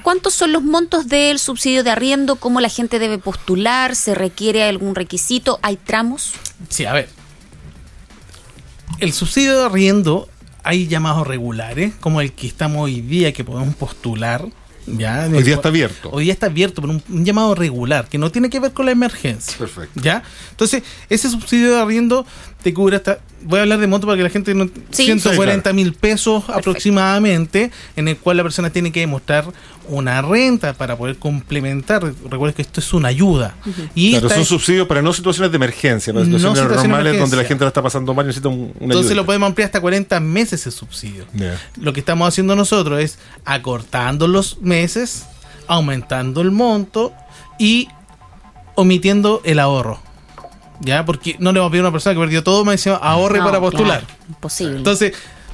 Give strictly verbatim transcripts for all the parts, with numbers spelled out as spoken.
¿cuántos son los montos del subsidio de arriendo? ¿Cómo la gente debe postular? ¿Se requiere algún requisito? ¿Hay tramos? Sí, a ver. El subsidio de arriendo, hay llamados regulares, como el que estamos hoy día, que podemos postular. Ya, hoy día está abierto. Hoy día está abierto, pero un, un llamado regular, que no tiene que ver con la emergencia. Perfecto. ¿Ya? Entonces, ese subsidio de arriendo te cubre hasta, voy a hablar de monto para que la gente no, sí, ciento cuarenta mil sí, claro. pesos aproximadamente, en el cual la persona tiene que demostrar una renta para poder complementar. Recuerden que esto es una ayuda. Uh-huh. Y claro, son es, subsidios para no situaciones de emergencia, para no situaciones situaciones normales de donde la gente la está pasando mal y necesita un, una Entonces ayuda. lo podemos ampliar hasta cuarenta meses ese subsidio. Yeah. Lo que estamos haciendo nosotros es acortando los meses, aumentando el monto y omitiendo el ahorro. ¿Ya? Porque no le vamos a pedir a una persona que perdió todo, me decía ahorre no, para postular. Claro, imposible. Entonces,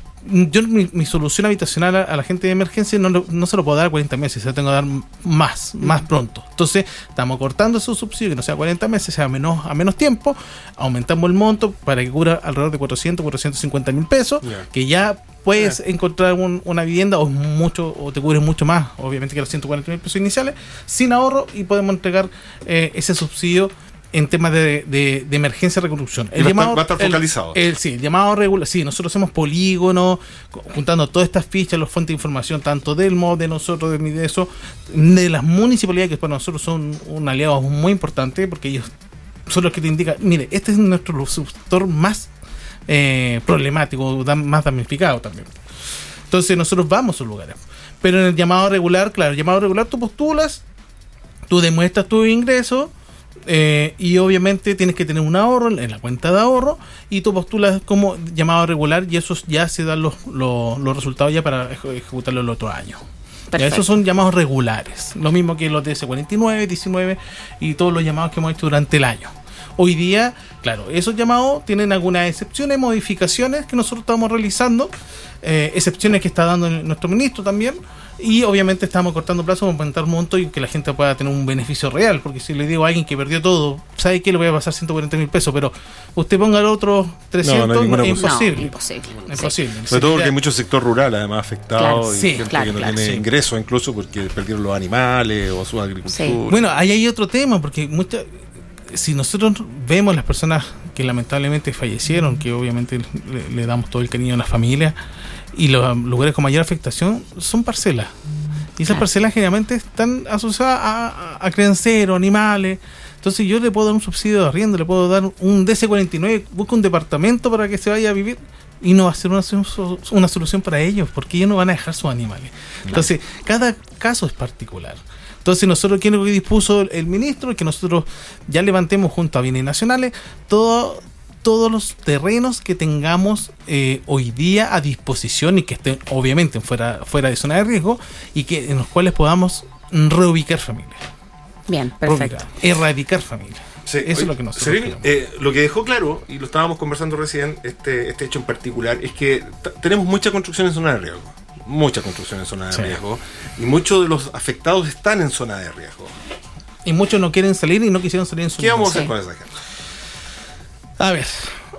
yo mi, mi solución habitacional a, a la gente de emergencia no, no se lo puedo dar a cuarenta meses, se lo tengo que dar más, más pronto. Entonces, estamos cortando esos subsidios, que no sea cuarenta meses, sea a menos, a menos tiempo, aumentamos el monto para que cubra alrededor de cuatrocientos, cuatrocientos cincuenta mil pesos, yeah. que ya puedes yeah. encontrar un, una vivienda o mucho o te cubre mucho más, obviamente que los ciento cuarenta mil pesos iniciales, sin ahorro, y podemos entregar eh, ese subsidio en temas de, de, de emergencia y reconstrucción. El va, llamado, va a estar focalizado. El, el, sí, el llamado regular. Sí, nosotros hacemos polígonos, juntando todas estas fichas, las fuentes de información, tanto del M O D, de nosotros, de Mideso, de las municipalidades, que para nosotros son un aliado muy importante, porque ellos son los que te indican, mire, este es nuestro sector más eh, problemático, más damnificado también. Entonces nosotros vamos a esos lugares. Pero en el llamado regular, claro, el llamado regular tú postulas, tú demuestras tu ingreso, Eh, y obviamente tienes que tener un ahorro en la cuenta de ahorro y tú postulas como llamado regular y esos ya se dan los, los, los resultados ya para ejecutarlo el otro año. Ya, esos son llamados regulares, lo mismo que los de ese cuarenta y nueve, diecinueve y todos los llamados que hemos hecho durante el año. Hoy día, claro, esos llamados tienen algunas excepciones, modificaciones que nosotros estamos realizando, eh, excepciones que está dando nuestro ministro también. Y obviamente estamos cortando plazos para aumentar monto y que la gente pueda tener un beneficio real, porque si le digo a alguien que perdió todo, ¿sabe qué? Le voy a pasar ciento cuarenta mil pesos, pero usted ponga el otro trescientos, no, no es imposible. No, imposible. imposible. Sí. Sobre todo porque hay mucho sector rural además afectado, claro, y sí, gente claro, que no claro, tiene sí. ingresos incluso porque perdieron los animales o su agricultura. Sí. Bueno, ahí hay otro tema, porque muchas, si nosotros vemos las personas que lamentablemente fallecieron, que obviamente le, le damos todo el cariño a la familia, y los lugares con mayor afectación son parcelas. Y esas parcelas generalmente están asociadas a, a, a crianceros, animales. Entonces yo le puedo dar un subsidio de arriendo, le puedo dar un D C cuarenta y nueve, busca un departamento para que se vaya a vivir y no va a ser una, una solución para ellos, porque ellos no van a dejar sus animales. Entonces, cada caso es particular. Entonces nosotros, ¿quién es lo que dispuso el ministro? Que nosotros ya levantemos junto a bienes nacionales todo... todos los terrenos que tengamos eh, hoy día a disposición y que estén obviamente fuera, fuera de zona de riesgo y que en los cuales podamos reubicar familias. Bien, perfecto. Reubicar, erradicar familias. Sí, Eso oye, es lo que nosotros Serín, eh, lo que dejó claro, y lo estábamos conversando recién, este, este hecho en particular, es que t- tenemos mucha construcción en zona de riesgo. Mucha construcción en zona de sí. riesgo. Y muchos de los afectados están en zona de riesgo. Y muchos no quieren salir y no quisieron salir en su ¿Qué vamos a hacer sí. con esa gente? A ver.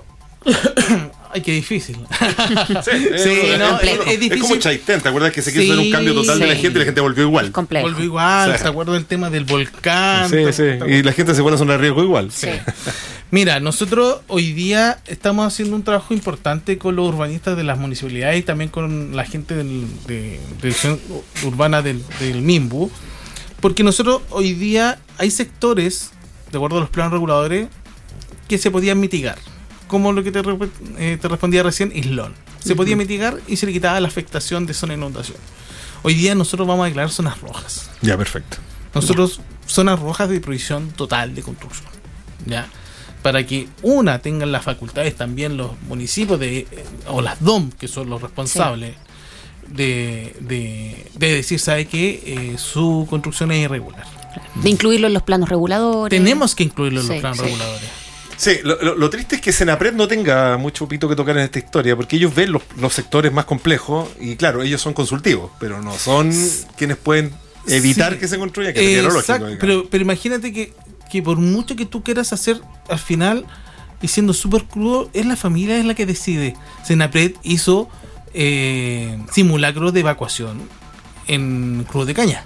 Ay, qué difícil. Sí, es, sí, es, no, es, es, es difícil. Es como Chaitén, ¿te acuerdas que se quiso sí, hacer un cambio total sí. de la gente y la gente volvió igual? Complejo. Volvió igual, sí. ¿se acuerdan del tema del volcán? Sí, sí, y la gente se pone a zona de riesgo igual. Sí. Mira, nosotros hoy día estamos haciendo un trabajo importante con los urbanistas de las municipalidades y también con la gente del, de, de dirección urbana del, del MIMBU, porque nosotros hoy día hay sectores, de acuerdo a los planos reguladores, que se podían mitigar. Como lo que te, eh, te respondía recién, Islón. Se uh-huh. podía mitigar y se le quitaba la afectación de zona de inundación. Hoy día nosotros vamos a declarar zonas rojas. Ya, perfecto. Nosotros, ya. zonas rojas de prohibición total de construcción. ¿Ya? Para que, una, tengan las facultades también los municipios de, eh, o las D O M, que son los responsables, sí. de, de, de decir, ¿sabe qué? Eh, su construcción es irregular. De incluirlo en los planos reguladores. Tenemos que incluirlo en sí, los planos sí. reguladores. Sí, lo, lo, lo triste es que Senapred no tenga mucho pito que tocar en esta historia, porque ellos ven los, los sectores más complejos y claro, ellos son consultivos, pero no son quienes pueden evitar sí. que se construya, que sería lo lógico. Pero, pero imagínate que, que por mucho que tú quieras hacer, al final, y siendo súper crudo, es la familia es la que decide. Senapred hizo eh, simulacro de evacuación en Cruz de Caña.